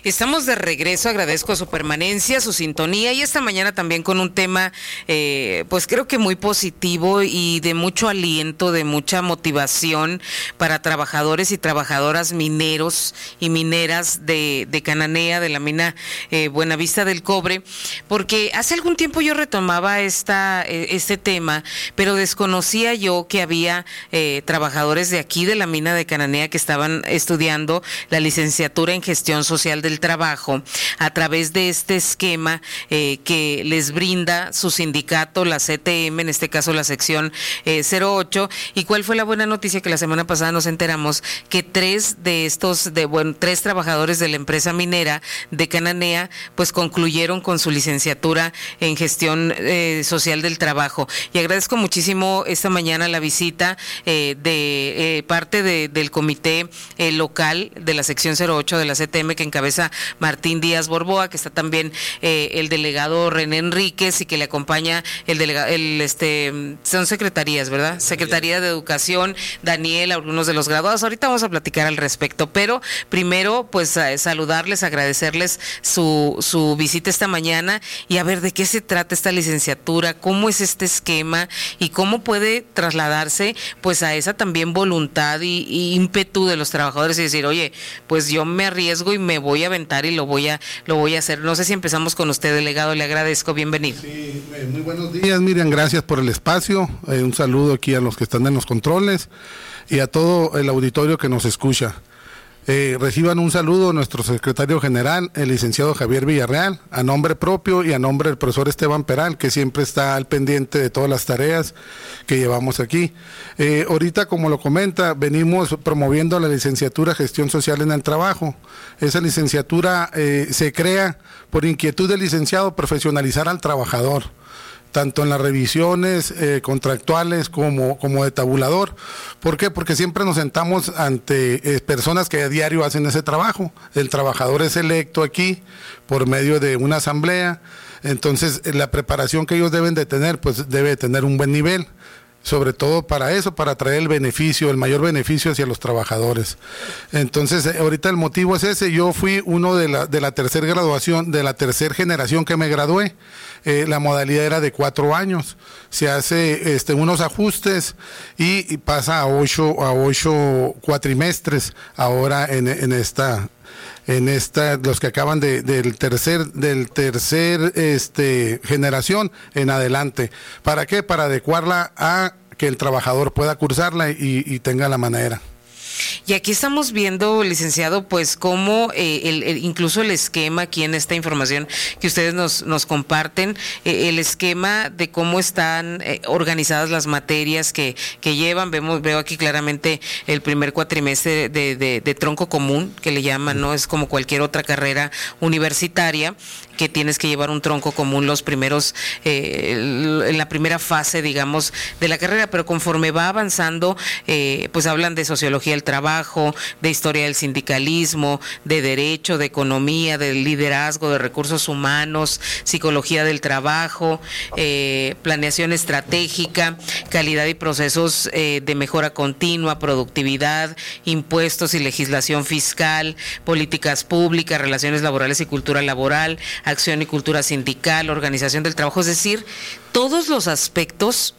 Estamos de regreso, agradezco su permanencia, su sintonía y esta mañana también con un tema pues creo que muy positivo y de mucho aliento, de mucha motivación para trabajadores y trabajadoras mineros y mineras de Cananea, de la mina Buenavista del Cobre, porque hace algún tiempo yo retomaba este tema, pero desconocía yo que había trabajadores de aquí de la mina de Cananea que estaban estudiando la licenciatura en Gestión Social del Trabajo a través de este esquema que les brinda su sindicato, la CTM, en este caso la sección 08. ¿Y cuál fue la buena noticia? Que la semana pasada nos enteramos que tres trabajadores de la empresa minera de Cananea pues concluyeron con su licenciatura en Gestión Social del Trabajo. Y agradezco muchísimo esta mañana la visita de parte del comité local de la sección 08 de la CTM que encabeza Martín Díaz Borboa, que está también el delegado René Enríquez y que le acompaña son secretarías, ¿verdad? Secretaría de Educación, Daniel, algunos de los graduados. Ahorita vamos a platicar al respecto, pero primero pues saludarles, agradecerles su visita esta mañana y a ver de qué se trata esta licenciatura, cómo es este esquema y cómo puede trasladarse pues a esa también voluntad y ímpetu de los trabajadores y decir, oye, pues yo me arriesgo y me voy a aventar y lo voy a hacer. No sé si empezamos con usted, delegado, le agradezco, bienvenido. Sí, muy buenos días, Miriam, gracias por el espacio, un saludo aquí a los que están en los controles y a todo el auditorio que nos escucha. Reciban un saludo nuestro secretario general, el licenciado Javier Villarreal, a nombre propio y a nombre del profesor Esteban Peral, que siempre está al pendiente de todas las tareas que llevamos aquí. Ahorita, como lo comenta, venimos promoviendo la licenciatura Gestión Social en el Trabajo. Esa licenciatura se crea por inquietud del licenciado profesionalizar al trabajador, tanto en las revisiones contractuales como de tabulador. ¿Por qué? Porque siempre nos sentamos ante personas que a diario hacen ese trabajo. El trabajador es electo aquí por medio de una asamblea, entonces la preparación que ellos deben de tener, pues debe de tener un buen nivel, sobre todo para eso, para traer el beneficio, el mayor beneficio hacia los trabajadores. Entonces, ahorita el motivo es ese. Yo fui uno de la tercera graduación, de la tercera generación que me gradué. La modalidad era de 4 años. Se hace unos ajustes y pasa a 8 cuatrimestres ahora en esta los que acaban del tercer generación en adelante. ¿Para qué? Para adecuarla a que el trabajador pueda cursarla y tenga la manera. Y aquí estamos viendo, licenciado, pues cómo incluso el esquema aquí en esta información que ustedes nos comparten, el esquema de cómo están organizadas las materias que llevan. Veo aquí claramente el primer cuatrimestre de tronco común, que le llaman, ¿no? Es como cualquier otra carrera universitaria, que tienes que llevar un tronco común los primeros, en la primera fase, digamos, de la carrera, pero conforme va avanzando, pues hablan de sociología del trabajo, de historia del sindicalismo, de derecho, de economía, de liderazgo, de recursos humanos, psicología del trabajo, planeación estratégica, calidad y procesos de mejora continua, productividad, impuestos y legislación fiscal, políticas públicas, relaciones laborales y cultura laboral, acción y cultura sindical, organización del trabajo, es decir, todos los aspectos